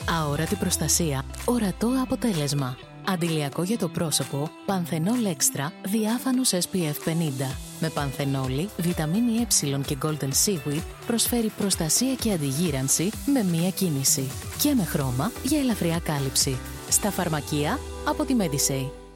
Αόρατη προστασία, ορατό αποτέλεσμα. Αντιλιακό για το πρόσωπο, Πανθενόλ Extra, διάφανος SPF 50. Με πανθενόλη, βιταμίνη Ε και Golden Seaweed προσφέρει προστασία και αντιγύρανση με μία κίνηση. Και με χρώμα για ελαφριά κάλυψη. Στα φαρμακεία από τη Medisay.